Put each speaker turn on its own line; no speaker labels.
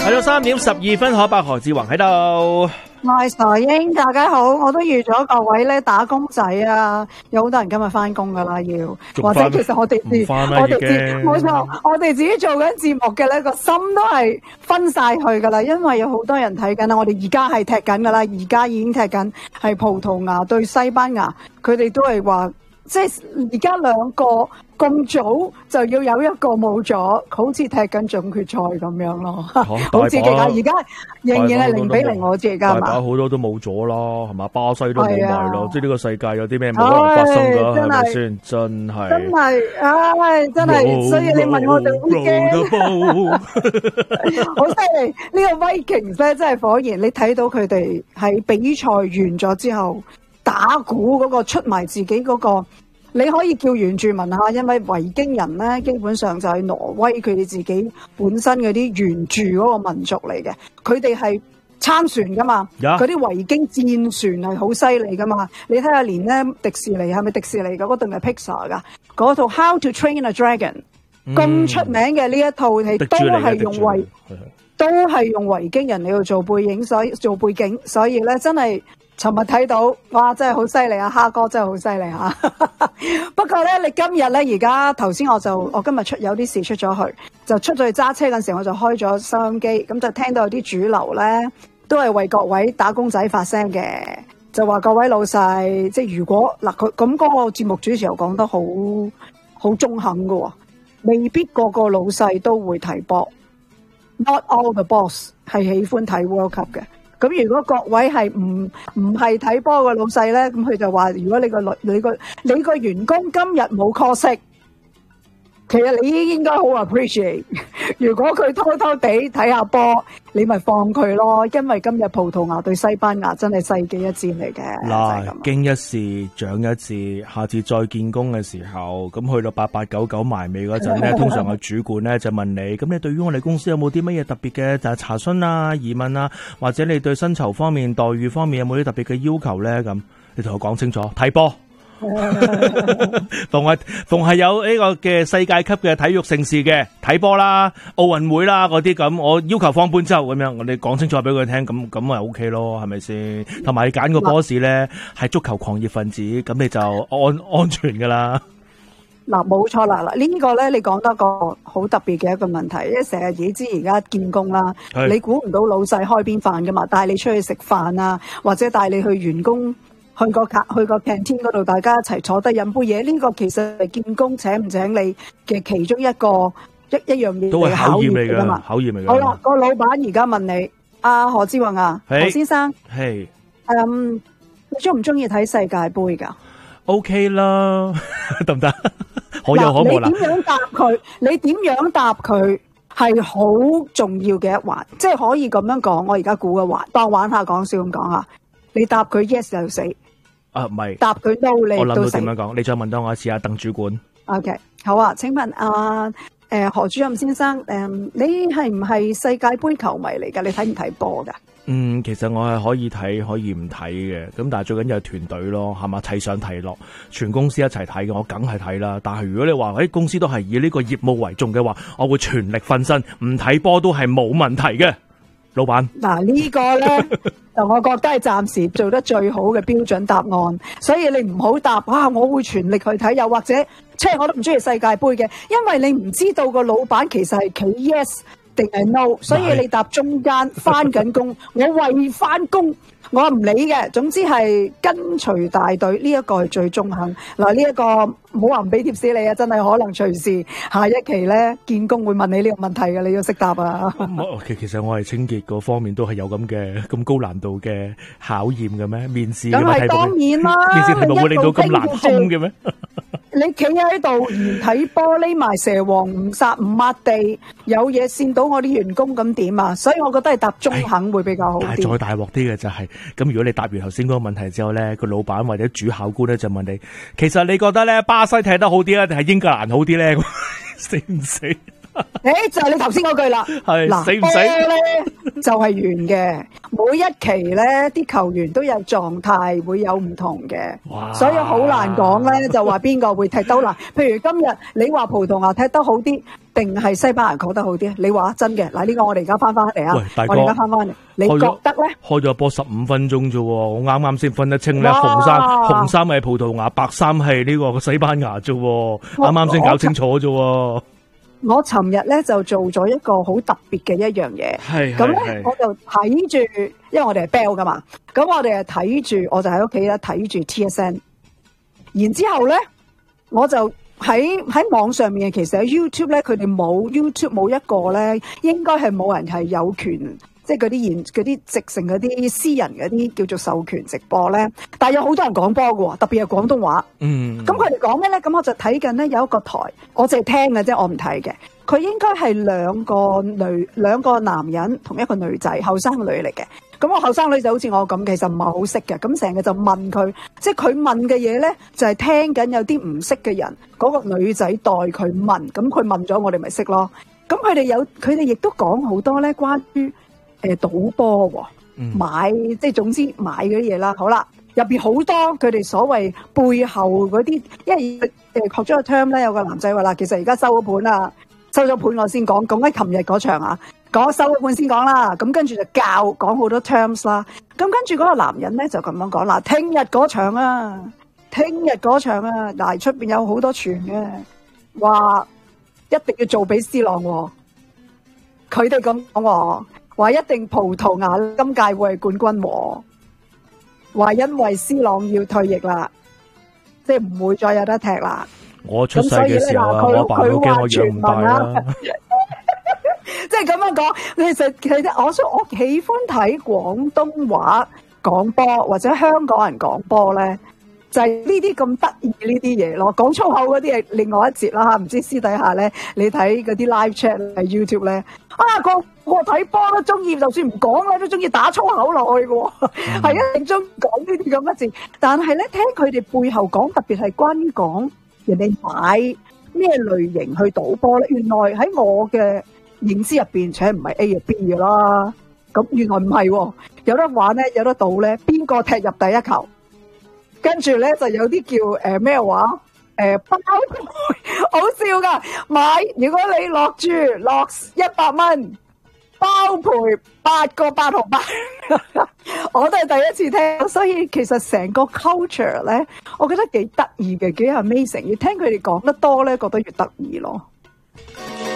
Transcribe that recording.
喺到3:12，何伯何志宏喺度。
我係傻英，大家好。我都預咗各位咧打工仔啊，有好多人今日翻工噶啦，或者其實我哋冇錯，我哋自己做緊節目嘅咧個心都係分晒去噶啦，因為有好多人睇緊啦。我哋而家係踢緊噶啦，而家已經踢緊係葡萄牙對西班牙，佢哋都係話。即係而家兩個咁早就要有一個冇咗，好似踢緊總決賽咁樣咯。好刺激啊！而家仍然係0-0，我知而家嘛。
大把好多都冇咗啦，係嘛？巴西都冇埋咯。即係呢個世界有啲咩冇可能發生㗎？係咪先？真係，真係，所以你問我哋好驚，好犀利！呢個 Vikings 咧真係火焰，你睇到佢哋喺比賽完咗之後。打鼓嗰個出埋自己嗰個，你可以叫原住民嚇，因為維京人咧基本上就係挪威佢哋自己本身嗰啲原住嗰個民族嚟嘅，佢哋係撐船噶嘛，嗰啲維京戰船係好犀利噶嘛，你睇下連咧迪士尼係咪迪士尼嘅嗰度係 Pixar 噶嗰套 How to Train a Dragon 咁出名嘅呢一套戲都係用維京人嚟去做背景，所以咧真係。尋日睇到，哇！真係好犀利啊，蝦哥真係好犀利嚇。不過咧，你今日咧而家頭先我今日有啲事出咗去，就出咗去揸車嗰陣時，我就開咗收音機，咁就聽到有啲主流咧都係為各位打工仔發聲嘅，就話各位老細，即係如果嗱佢咁嗰個節目主持又講得好中肯嘅喎，未必個個老細都會睇波 ，Not all the boss 係喜歡睇 World Cup 嘅。咁如果各位係唔係睇波嘅老細咧，咁佢就話：如果你個員工今日冇 call sick，其實你應該好 appreciate。如果佢偷偷地睇下波，你咪放佢咯。因為今日葡萄牙對西班牙真係世紀一戰嚟嘅。 嗱，經一事長一智，下次再見工嘅時候，咁去到8899埋尾嗰陣咧，通常個主管咧就問你：咁你對於我哋公司有冇啲乜嘢特別嘅就係查詢啊、疑問啊，或者你對薪酬方面、待遇方面有冇啲特別嘅要求咧？咁你同我講清楚，睇波。逢係有呢個嘅世界級嘅體育盛事嘅睇波啦、奧運會啦嗰啲咁，我要求放半周咁樣，我哋講清楚俾佢聽，咁咪 OK 咯，係咪先？同埋你揀個 boss 咧係足球狂熱分子，咁你就安全噶啦。
嗱，冇錯啦，嗱呢個咧你講得個好特別嘅一個問題，因為成日已知而家見工啦，你估唔到老細開邊飯噶嘛，帶你出去食飯啊，或者帶你去員工。去個 canteen 嗰度，大家一齊坐低飲杯嘢，呢個其實係見工請唔請你嘅其中一樣嘢，
都係考驗嚟㗎嘛，考驗嚟㗎。
好啦，個老闆而家問你，阿何志宏啊，何先生，
係，
你中唔中意睇世界盃㗎
？OK 啦，得唔得？可有可無啦。
你點樣答佢係好重要嘅一環，即係可以咁樣講。我而家估嘅環，當玩下講笑咁講下，你答佢 yes 就死。
唔係
答佢 no 你都死。
我諗到點樣講？你再問多我一次啊，鄧主管。
OK， 好啊。請問何主任先生，你係唔係世界盃球迷嚟㗎？你睇唔睇波㗎？
其實我係可以睇，可以唔睇嘅。咁但係最緊要係團隊咯，係嘛？齊上齊落，全公司一齊睇嘅，我梗係睇啦。但係如果你話喺公司都係以呢個業務為重嘅話，我會全力瞓身，唔睇波都係冇問題嘅。老闆，
嗱呢個咧就我覺得係暫時做得最好嘅標準答案，所以你唔好答我會全力去睇，又或者即係我都唔中意世界盃嘅，因為你唔知道個老闆其實係企 yes 定係 no， 所以你答中間翻緊工，我為翻工。我唔理嘅，總之係跟隨大隊呢一個係最中肯。嗱呢一個唔好話唔俾貼士你啊，真係可能隨時下一期咧見工會問你呢個問題嘅，你要識答啊。
其實我係清潔嗰方面都係有咁高難度嘅考驗嘅咩？面試
咁係當然啦，
面試題目會令到咁難堪嘅咩？
你企喺度唔睇波，匿埋蛇王唔殺唔抹地，有嘢跣到我啲員工咁點啊？所以我覺得係答中肯會比較好啲。但係再大鑊啲嘅就係，咁如果你答完頭先嗰個問題之後咧，個老闆或者主考官咧就問你，其實你覺得咧巴西踢得好啲啊，定係英格蘭好啲咧？死唔死？就係你頭先嗰句啦。
係死唔死？
就係完嘅。每一期咧，啲球員都有狀態，會有唔同嘅，所以好難講咧，就話邊個會踢得嗱。譬如今日你話葡萄牙踢得好啲，定係西班牙講得好啲？你話真嘅嗱，呢個我哋而家翻嚟啊！我哋而家翻嚟，你覺得咧？
開咗波15分鐘啫，我啱啱先分得清咧，紅衫係葡萄牙，白衫係呢個西班牙啫，啱啱先搞清楚啫。
我尋日咧就做咗一個好特別嘅一樣嘢，咁咧我就睇住，因為我哋係 Bell 噶嘛，咁我哋係睇住，我就喺屋企咧睇住 TSN， 然之後咧我就喺網上面，其實喺 YouTube 咧，佢哋YouTube 冇一個咧，應該係冇人係有權。即係嗰啲直成嗰啲私人嗰啲叫做授權直播咧，但係有好多人講波嘅喎，特別係廣東話。咁佢哋講咩咧？咁我就睇緊咧有一個台，我淨係聽嘅啫，我唔睇嘅。佢應該係兩個男人同一個女仔，後生女嚟嘅。咁我後生女就好似我咁，其實唔係好識嘅。咁成日就問佢，即係佢問嘅嘢咧，就係聽緊有啲唔識嘅人，嗰個女仔代佢問，咁佢問咗我哋咪識咯。咁佢哋亦都講好多咧關於賭波喎，買即係總之買嗰啲嘢啦。好啦，入邊好多佢哋所謂背後嗰啲，因為學咗個 term 咧，有個男仔話啦，其實而家收咗盤啦，收咗盤我先講緊琴日嗰場啊，講收咗盤先講啦。咁跟住就講好多 terms 啦。咁跟住嗰個男人咧就咁樣講啦，聽日嗰場啊，嗱出邊有好多傳嘅，話一定要做俾 C 朗喎，佢哋咁講喎。話一定葡萄牙今屆會係冠軍喎，話因為 C 朗要退役啦，即係唔會再有得踢啦。
我出世嘅時候啊，我爸都驚我養唔大啦。
即係咁樣講，其實我喜歡睇廣東話講波或者香港人講波咧，就係呢啲咁得意呢啲嘢咯。講粗口嗰啲係另外一節啦嚇，唔知私底下咧你睇嗰啲 live chat 喺 YouTube 咧我睇波都中意，就算唔講咧都中意打粗口落去嘅，係一定中意講呢啲咁嘅字。但係咧聽佢哋背後講，特別係關於講人哋買咩類型去賭波咧，原來喺我嘅認知入邊，且唔係 A 就 B 嘅啦。咁原來唔係，有得玩咧，有得賭咧，邊個踢入第一球，跟住咧就有啲叫咩話包賠，好笑噶。如果你落注落100蚊。包賠8個8毫8，我都係第一次聽，所以其實成個 culture 咧，我覺得幾得意嘅，幾 amazing。越聽佢哋講得多咧，覺得越得意咯。